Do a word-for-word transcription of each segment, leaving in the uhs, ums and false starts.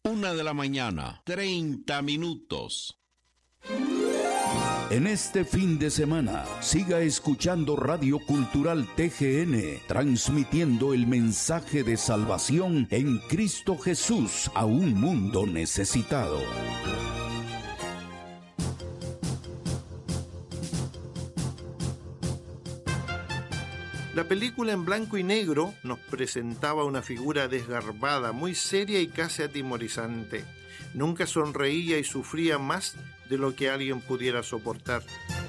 Una de la mañana, treinta minutos. En este fin de semana, siga escuchando Radio Cultural T G N, transmitiendo el mensaje de salvación en Cristo Jesús a un mundo necesitado. La película en blanco y negro nos presentaba una figura desgarbada, muy seria y casi atemorizante. Nunca sonreía y sufría más de lo que alguien pudiera soportar.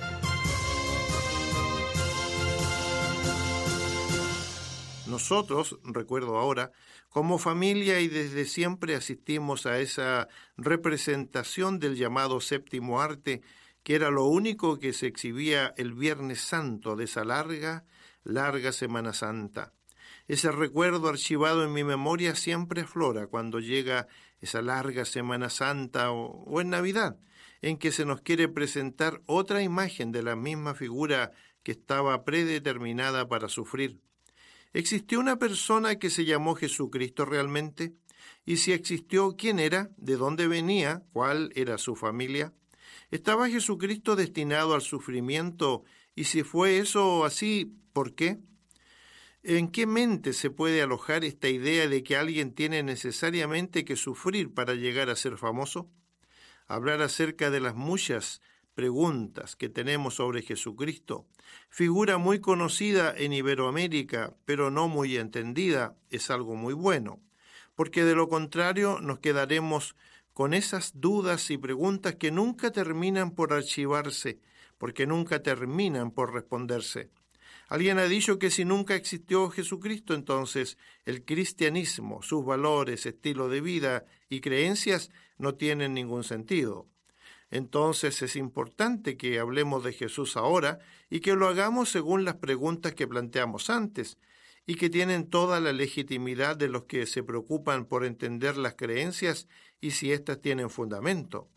Nosotros, recuerdo ahora, como familia y desde siempre asistimos a esa representación del llamado séptimo arte, que era lo único que se exhibía el Viernes Santo de esa larga, larga Semana Santa. Ese recuerdo archivado en mi memoria siempre aflora cuando llega esa larga Semana Santa o, o en Navidad, en que se nos quiere presentar otra imagen de la misma figura que estaba predeterminada para sufrir. ¿Existió una persona que se llamó Jesucristo realmente? Y si existió, ¿quién era? ¿De dónde venía? ¿Cuál era su familia? ¿Estaba Jesucristo destinado al sufrimiento? Y si fue eso así, ¿por qué? ¿En qué mente se puede alojar esta idea de que alguien tiene necesariamente que sufrir para llegar a ser famoso? Hablar acerca de las muchas preguntas que tenemos sobre Jesucristo, figura muy conocida en Iberoamérica, pero no muy entendida, es algo muy bueno, porque de lo contrario nos quedaremos con esas dudas y preguntas que nunca terminan por archivarse, porque nunca terminan por responderse. Alguien ha dicho que si nunca existió Jesucristo, entonces el cristianismo, sus valores, estilo de vida y creencias no tienen ningún sentido. Entonces es importante que hablemos de Jesús ahora y que lo hagamos según las preguntas que planteamos antes y que tienen toda la legitimidad de los que se preocupan por entender las creencias y si éstas tienen fundamento.